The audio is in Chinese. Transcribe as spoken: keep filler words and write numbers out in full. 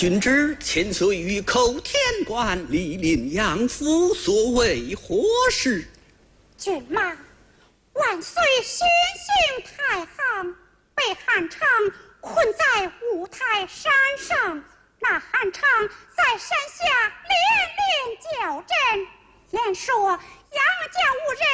君之千岁于口天关，莅临杨府，所为何事？ 骏马万岁巡行太行，被汉昌困在五台山上。那汉昌在山下连连叫阵，言说杨家无人